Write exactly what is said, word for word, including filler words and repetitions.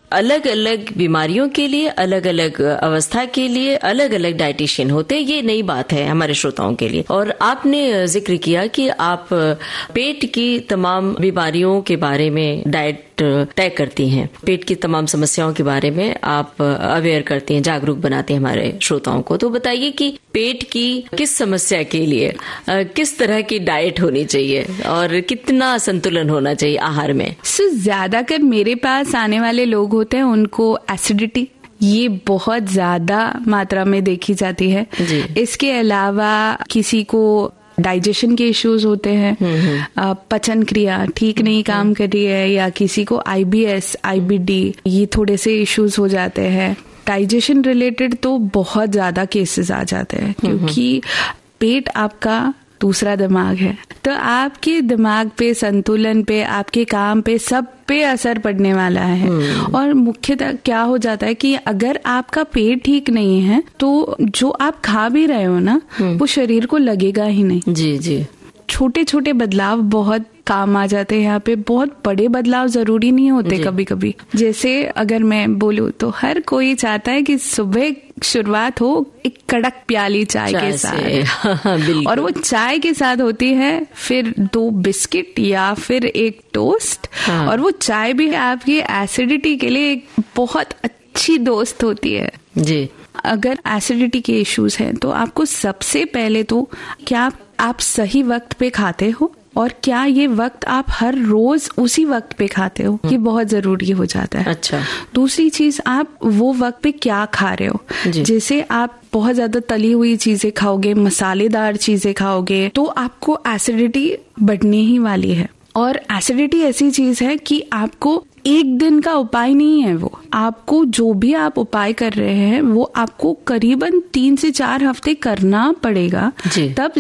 अलग अलग बीमारियों के लिए, अलग अलग अवस्था के लिए अलग अलग डाइटिशियन होते हैं। ये नई बात है हमारे श्रोताओं के लिए। और आपने जिक्र किया कि आप पेट की तमाम बीमारियों के बारे में डाइट तय करती हैं, पेट की तमाम समस्याओं के बारे में आप अवेयर करती हैं, जागरूक बनाते हैं हमारे श्रोताओं को। तो बताइए कि पेट की किस समस्या के लिए किस तरह की डाइट होनी चाहिए और कितना संतुलन होना चाहिए आहार में? सो ज्यादातर मेरे पास आने वाले लोग होते हैं, उनको एसिडिटी ये बहुत ज्यादा मात्रा में देखी जाती है। इसके अलावा किसी को डाइजेशन के इश्यूज होते हैं, पचन क्रिया ठीक नहीं काम कर रही है, या किसी को आईबीएस, आईबीडी ये थोड़े से इश्यूज हो जाते हैं। डाइजेशन रिलेटेड तो बहुत ज्यादा केसेस आ जाते हैं, क्योंकि पेट आपका दूसरा दिमाग है। तो आपके दिमाग पे, संतुलन पे, आपके काम पे, सब पे असर पड़ने वाला है। और मुख्यतः क्या हो जाता है कि अगर आपका पेट ठीक नहीं है तो जो आप खा भी रहे हो ना, वो शरीर को लगेगा ही नहीं। जी जी। छोटे छोटे बदलाव बहुत काम आ जाते हैं यहाँ पे, बहुत बड़े बदलाव जरूरी नहीं होते। कभी कभी जैसे अगर मैं बोलूँ तो हर कोई चाहता है कि सुबह शुरुआत हो एक कड़क प्याली चाय, चाय के साथ, और वो चाय के साथ होती है फिर दो बिस्किट या फिर एक टोस्ट। हाँ। और वो चाय भी आपकी एसिडिटी के लिए एक बहुत अच्छी दोस्त होती है। जी। अगर एसिडिटी के इश्यूज हैं तो आपको सबसे पहले तो क्या आप सही वक्त पे खाते हो, और क्या ये वक्त आप हर रोज उसी वक्त पे खाते हो, ये बहुत जरूरी हो जाता है। अच्छा। दूसरी चीज, आप वो वक्त पे क्या खा रहे हो। जैसे आप बहुत ज्यादा तली हुई चीजें खाओगे, मसालेदार चीजें खाओगे, तो आपको एसिडिटी बढ़ने ही वाली है। और एसिडिटी ऐसी चीज है कि आपको एक दिन का उपाय नहीं है, वो आपको जो भी आप उपाय कर रहे हैं वो आपको करीबन तीन से चार हफ्ते करना पड़ेगा, तब